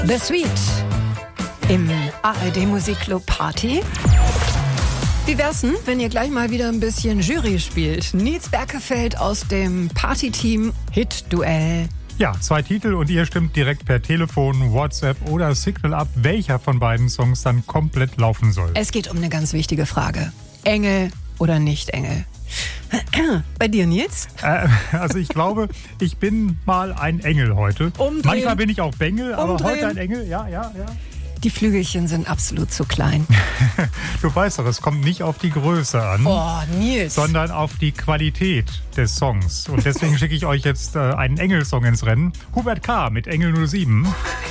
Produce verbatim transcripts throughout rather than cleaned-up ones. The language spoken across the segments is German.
The Sweet im A R D Musikclub Party. Wie wär's denn, wenn ihr gleich mal wieder ein bisschen Jury spielt? Nils Berkefeld aus dem Party-Team Hit-Duell. Ja, zwei Titel und ihr stimmt direkt per Telefon, WhatsApp oder Signal ab, welcher von beiden Songs dann komplett laufen soll. Es geht um eine ganz wichtige Frage. Engel oder nicht Engel? Bei dir, Nils? Äh, also ich glaube, ich bin mal ein Engel heute. Umdrehen. Manchmal bin ich auch Bengel, aber Umdrehen. heute ein Engel. Ja, ja, ja. Die Flügelchen sind absolut zu klein. Du weißt doch, es kommt nicht auf die Größe an, Oh, Nils. sondern auf die Qualität des Songs. Und deswegen schicke ich euch jetzt äh, einen Engel-Song ins Rennen. Hubert K. mit Engel null sieben.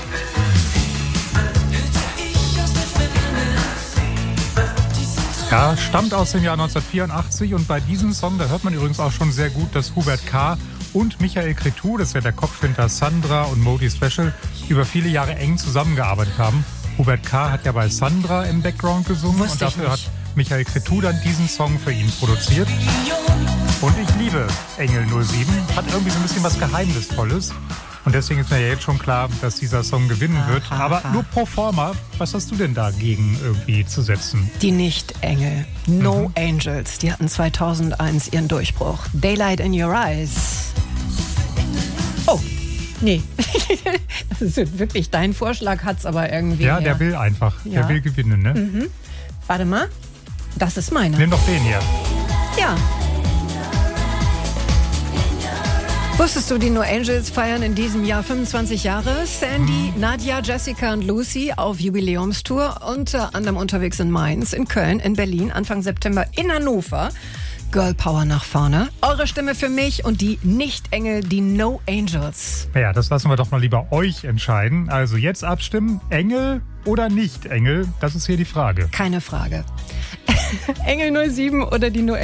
Ja, stammt aus dem Jahr neunzehnhundertvierundachtzig und bei diesem Song, da hört man übrigens auch schon sehr gut, dass Hubert K. und Michael Cretu, das ist ja der Kopf hinter Sandra und Modi Special, über viele Jahre eng zusammengearbeitet haben. Hubert K. hat ja bei Sandra im Background gesungen Wusste und dafür ich hat nicht. Michael Cretu dann diesen Song für ihn produziert. Und ich liebe Engel null sieben, hat irgendwie so ein bisschen was Geheimnisvolles. Und deswegen ist mir ja jetzt schon klar, dass dieser Song gewinnen wird. Aha, Aber aha. nur pro forma, was hast du denn dagegen irgendwie zu setzen? Die Nicht-Engel. No Mhm. Angels. Die hatten zweitausendeins ihren Durchbruch. Daylight in Your Eyes. Oh, nee. Das ist wirklich dein Vorschlag, hat's aber irgendwie. Ja, her. der will einfach, Ja. der will gewinnen, ne? Mhm. Warte mal. Das ist meiner. Nimm doch den hier. Ja. Wusstest du, die No Angels feiern in diesem Jahr fünfundzwanzig Jahre? Sandy, Mhm. Nadja, Jessica und Lucy auf Jubiläumstour. Unter anderem unterwegs in Mainz, in Köln, in Berlin, Anfang September in Hannover. Girl Power nach vorne. Eure Stimme für mich und die Nicht-Engel, die No Angels. Ja, das lassen wir doch mal lieber euch entscheiden. Also jetzt abstimmen, Engel oder nicht Engel? Das ist hier die Frage. Keine Frage. Engel null sieben oder die No